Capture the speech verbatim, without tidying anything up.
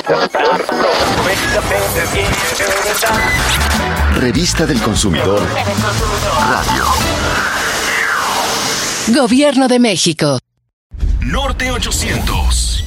Revista del Consumidor Radio. Gobierno de México. Norte ochocientos.